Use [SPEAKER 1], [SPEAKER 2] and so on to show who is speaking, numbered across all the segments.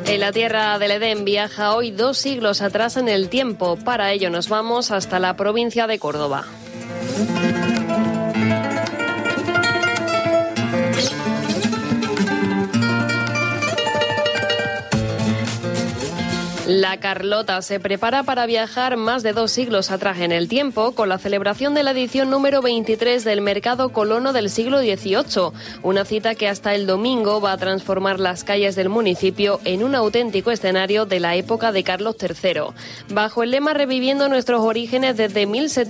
[SPEAKER 1] En la tierra del Edén viaja hoy 2 siglos atrás en el tiempo. Para ello nos vamos hasta la provincia de Córdoba. La Carlota se prepara para viajar más de 2 siglos atrás en el tiempo con la celebración de la edición número 23 del Mercado Colono del siglo XVIII, una cita que hasta el domingo va a transformar las calles del municipio en un auténtico escenario de la época de Carlos III. Bajo el lema Reviviendo nuestros orígenes desde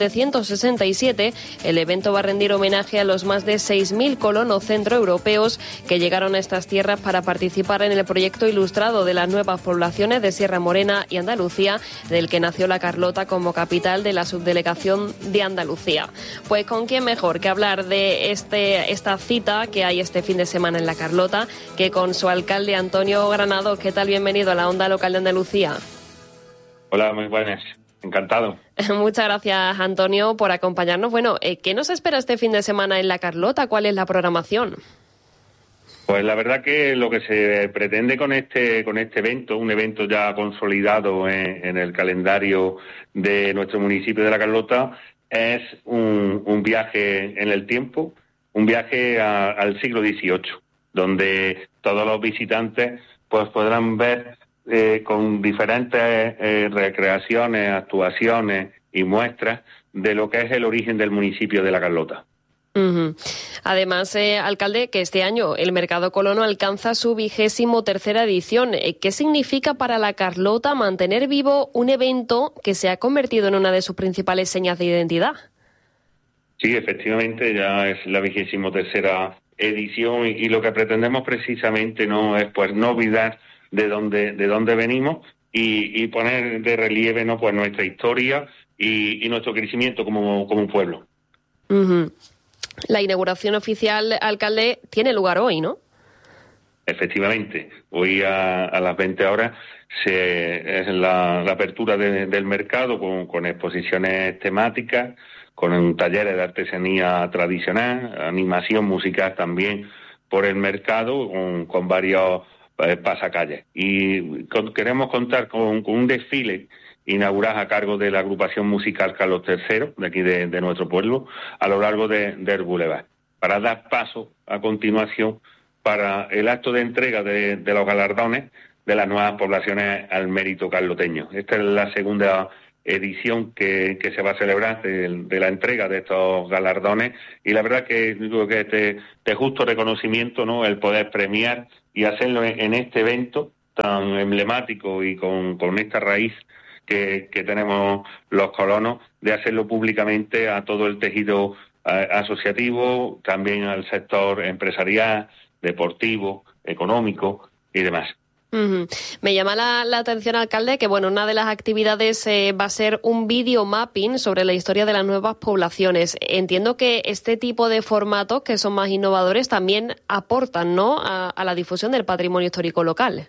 [SPEAKER 1] 1767, el evento va a rendir homenaje a los más de 6.000 colonos centroeuropeos que llegaron a estas tierras para participar en el proyecto ilustrado de las nuevas poblaciones de Sierra Morena y Andalucía, del que nació la Carlota como capital de la subdelegación de Andalucía. Pues con quién mejor que hablar de esta cita que hay este fin de semana en la Carlota que con su alcalde Antonio Granados. ¿Qué tal? Bienvenido a la Onda Local de Andalucía.
[SPEAKER 2] Hola, muy buenas. Encantado.
[SPEAKER 1] Muchas gracias, Antonio, por acompañarnos. Bueno, ¿qué nos espera este fin de semana en la Carlota? ¿Cuál es la programación?
[SPEAKER 2] Pues la verdad que lo que se pretende con este evento, un evento ya consolidado en el calendario de nuestro municipio de La Carlota, es un viaje en el tiempo, un viaje al siglo XVIII, donde todos los visitantes pues podrán ver con diferentes recreaciones, actuaciones y muestras de lo que es el origen del municipio de La Carlota.
[SPEAKER 1] Uh-huh. Además, alcalde, que este año el Mercado Colono alcanza su 23ª edición. ¿Qué significa para la Carlota mantener vivo un evento que se ha convertido en una de sus principales señas de identidad?
[SPEAKER 2] Sí, efectivamente, ya es la 23ª edición y lo que pretendemos precisamente no es pues no olvidar de dónde venimos y poner de relieve no pues nuestra historia y nuestro crecimiento como un pueblo.
[SPEAKER 1] Uh-huh. La inauguración oficial, alcalde, tiene lugar hoy, ¿no?
[SPEAKER 2] Efectivamente. Hoy a las 20 horas es la apertura del mercado con exposiciones temáticas, con talleres de artesanía tradicional, animación musical también por el mercado, con varios pasacalles. Y queremos contar con un desfile inaugurar a cargo de la agrupación musical Carlos III, de aquí de nuestro pueblo, a lo largo del Boulevard, para dar paso a continuación para el acto de entrega de los galardones de las nuevas poblaciones al mérito carloteño. Esta es la segunda edición que se va a celebrar de la entrega de estos galardones y la verdad que digo que de justo reconocimiento, ¿no?, el poder premiar y hacerlo en este evento tan emblemático y con esta raíz que tenemos los colonos, de hacerlo públicamente a todo el tejido asociativo, también al sector empresarial, deportivo, económico y demás.
[SPEAKER 1] Uh-huh. Me llama la atención, alcalde, que bueno, una de las actividades va a ser un video mapping sobre la historia de las nuevas poblaciones. Entiendo que este tipo de formatos, que son más innovadores, también aportan, ¿no?, a la difusión del patrimonio histórico local.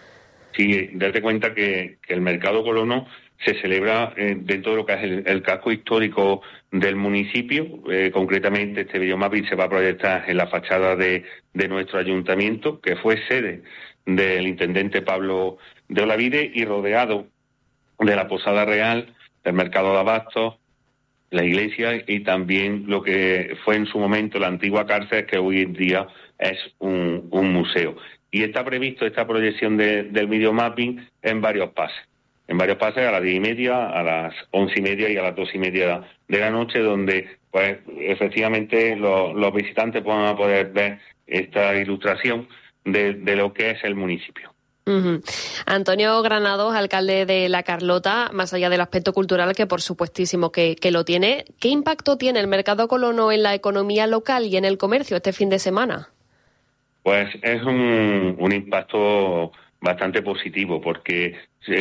[SPEAKER 2] Sí, date cuenta que el Mercado Colono se celebra dentro de lo que es el casco histórico del municipio. Concretamente, este videomapping se va a proyectar en la fachada de nuestro ayuntamiento, que fue sede del intendente Pablo de Olavide y rodeado de la Posada Real, del Mercado de Abastos, la iglesia y también lo que fue en su momento la antigua cárcel, que hoy en día es un museo. Y está previsto esta proyección del videomapping en varios pases. A las 10:30, a las 11:30 y a las 2:30 de la noche, donde pues efectivamente los visitantes van a poder ver esta ilustración de lo que es el municipio.
[SPEAKER 1] Uh-huh. Antonio Granados, alcalde de La Carlota, más allá del aspecto cultural, que por supuestísimo que lo tiene, ¿qué impacto tiene el Mercado Colono en la economía local y en el comercio este fin de semana?
[SPEAKER 2] Pues es un impacto bastante positivo, porque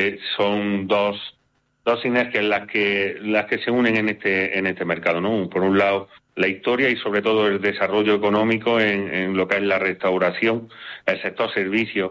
[SPEAKER 2] son dos sinergias las que se unen en este mercado, ¿no? Por un lado, la historia y sobre todo el desarrollo económico en lo que es la restauración, el sector servicios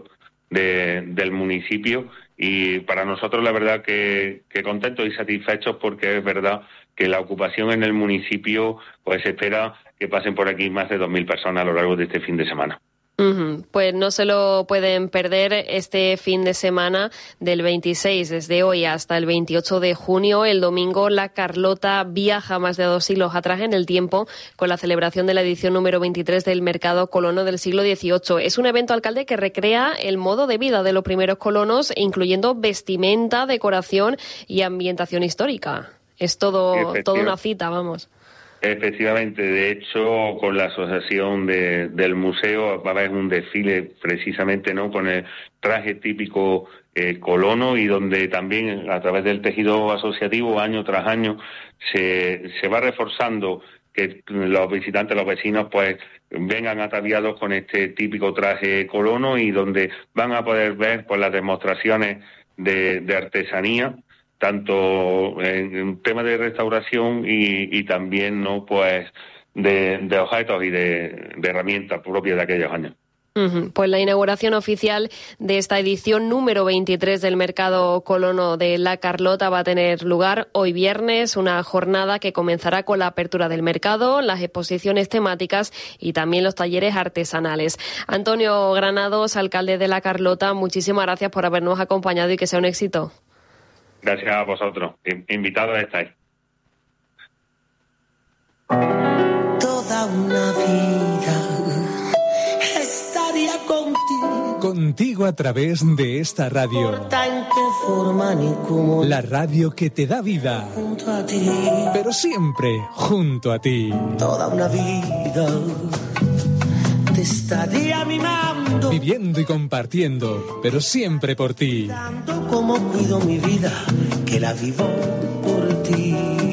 [SPEAKER 2] del municipio, y para nosotros la verdad que contentos y satisfechos, porque es verdad que la ocupación en el municipio pues espera que pasen por aquí más de 2.000 personas a lo largo de este fin de semana.
[SPEAKER 1] Pues no se lo pueden perder este fin de semana del 26, desde hoy hasta el 28 de junio. El domingo La Carlota viaja más de 2 siglos atrás en el tiempo con la celebración de la edición número 23 del Mercado Colono del siglo XVIII. Es un evento, alcalde, que recrea el modo de vida de los primeros colonos, incluyendo vestimenta, decoración y ambientación histórica. Es todo una cita, vamos.
[SPEAKER 2] Efectivamente, de hecho, con la asociación del museo va a haber un desfile precisamente, ¿no?, con el traje típico colono, y donde también a través del tejido asociativo año tras año se va reforzando que los visitantes, los vecinos, pues vengan ataviados con este típico traje colono, y donde van a poder ver pues las demostraciones de artesanía, tanto en tema de restauración y también, ¿no?, pues de objetos y de herramientas propias de aquellos años.
[SPEAKER 1] Pues la inauguración oficial de esta edición número 23 del Mercado Colono de La Carlota va a tener lugar hoy viernes, una jornada que comenzará con la apertura del mercado, las exposiciones temáticas y también los talleres artesanales. Antonio Granados, alcalde de La Carlota, muchísimas gracias por habernos acompañado y que sea un éxito.
[SPEAKER 2] Gracias a vosotros. Invitados estáis.
[SPEAKER 3] Toda una vida estaría contigo.
[SPEAKER 4] Contigo a través de esta radio.
[SPEAKER 3] En qué forma ni cómo.
[SPEAKER 4] La radio que te da vida.
[SPEAKER 3] Junto a ti.
[SPEAKER 4] Pero siempre junto a ti.
[SPEAKER 3] Toda una vida te estaría mimando.
[SPEAKER 4] Viviendo y compartiendo, pero siempre por ti.
[SPEAKER 3] Tanto como cuido mi vida, que la vivo por ti.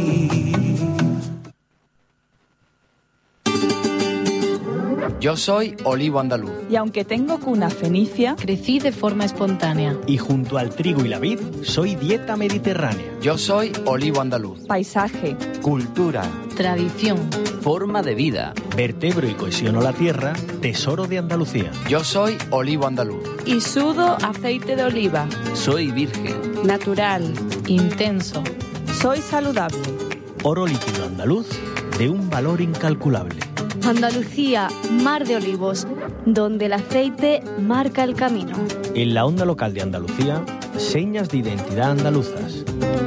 [SPEAKER 5] Yo soy olivo andaluz.
[SPEAKER 6] Y aunque tengo cuna fenicia,
[SPEAKER 7] crecí de forma espontánea.
[SPEAKER 8] Y junto al trigo y la vid, soy dieta mediterránea.
[SPEAKER 5] Yo soy olivo andaluz.
[SPEAKER 6] paisaje,
[SPEAKER 8] Cultura,
[SPEAKER 7] Tradición.
[SPEAKER 9] Forma de vida.
[SPEAKER 8] vertebro y cohesiono la tierra, tesoro de Andalucía.
[SPEAKER 5] Yo soy olivo andaluz.
[SPEAKER 6] y sudo aceite de oliva.
[SPEAKER 9] Soy virgen.
[SPEAKER 6] Natural.
[SPEAKER 7] Intenso.
[SPEAKER 6] Soy saludable.
[SPEAKER 8] Oro líquido andaluz de un valor incalculable.
[SPEAKER 10] Andalucía, mar de olivos, donde el aceite marca el camino.
[SPEAKER 8] En la onda local de Andalucía, señas de identidad andaluzas.